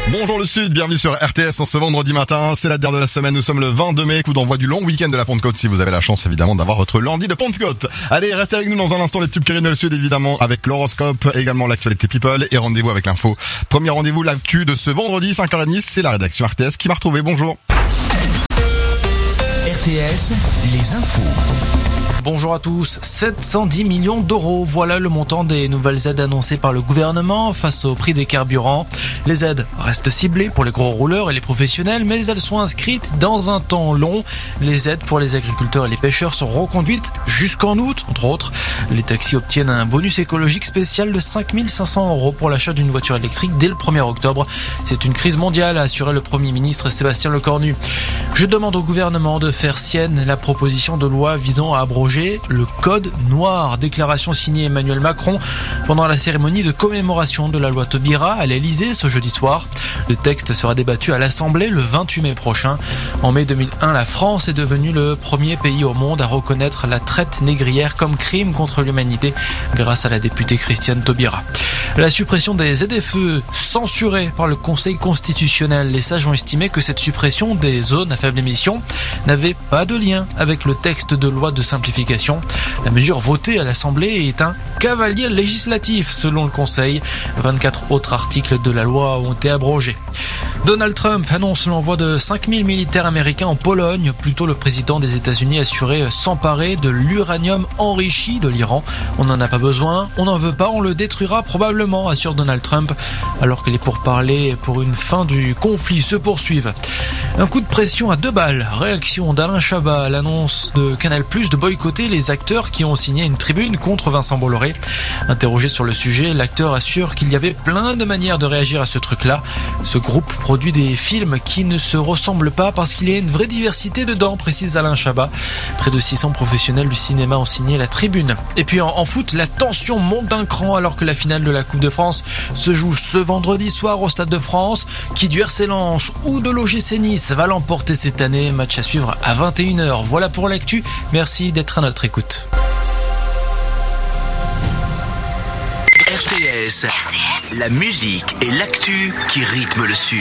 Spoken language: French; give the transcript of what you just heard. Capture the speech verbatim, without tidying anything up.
Bonjour le Sud, bienvenue sur R T S en ce vendredi matin, c'est la dernière de la semaine, nous sommes le vingt-deux mai, coup d'envoi du long week-end de la Pentecôte si vous avez la chance évidemment d'avoir votre lundi de Pentecôte. Allez, restez avec nous dans un instant, les tubes qui riennent le Sud évidemment avec l'horoscope, également l'actualité people et rendez-vous avec l'info. Premier rendez-vous, l'actu de ce vendredi cinq heures trente, c'est la rédaction R T S qui m'a retrouvé, bonjour. R T S, les infos. Bonjour à tous, sept cent dix millions d'euros, voilà le montant des nouvelles aides annoncées par le gouvernement face au prix des carburants. Les aides restent ciblées pour les gros rouleurs et les professionnels, mais elles sont inscrites dans un temps long. Les aides pour les agriculteurs et les pêcheurs sont reconduites jusqu'en août, entre autres. Les taxis obtiennent un bonus écologique spécial de cinq mille cinq cents euros pour l'achat d'une voiture électrique dès le premier octobre. C'est une crise mondiale, a assuré le Premier ministre Sébastien Lecornu. Je demande au gouvernement de faire sienne la proposition de loi visant à abroger le code noir. Déclaration signée Emmanuel Macron pendant la cérémonie de commémoration de la loi Taubira à l'Elysée ce jeudi soir. Le texte sera débattu à l'Assemblée le vingt-huit mai prochain. En mai deux mille un, la France est devenue le premier pays au monde à reconnaître la traite négrière comme crime contre l'humanité grâce à la députée Christiane Taubira. La suppression des Z F E censurée par le Conseil constitutionnel. Les sages ont estimé que cette suppression des zones à faible émission n'avait pas de lien avec le texte de loi de simplification. La mesure votée à l'Assemblée est un cavalier législatif selon le Conseil. vingt-quatre autres articles de la loi ont été abrogés. Donald Trump annonce l'envoi de cinq mille militaires américains en Pologne. Plus tôt, le président des États-Unis assurait s'emparer de l'uranium enrichi de l'Iran. On n'en a pas besoin, on n'en veut pas, on le détruira probablement, assure Donald Trump, alors que les pourparlers pour une fin du conflit se poursuivent. Un coup de pression à deux balles. Réaction d'Alain Chabat à l'annonce de Canal plus de boycotter les acteurs qui ont signé une tribune contre Vincent Bolloré. Interrogé sur le sujet, l'acteur assure qu'il y avait plein de manières de réagir à ce truc-là. Ce groupe produit des films qui ne se ressemblent pas parce qu'il y a une vraie diversité dedans, précise Alain Chabat. Près de six cents professionnels du cinéma ont signé la tribune. Et puis en, en foot, la tension monte d'un cran alors que la finale de la Coupe de France se joue ce vendredi soir au Stade de France. Qui du R C Lens ou de l'O G C Nice va l'emporter cette année? Match à suivre à vingt et une heures. Voilà pour l'actu. Merci d'être à notre écoute. R T S, la musique et l'actu qui rythment le Sud.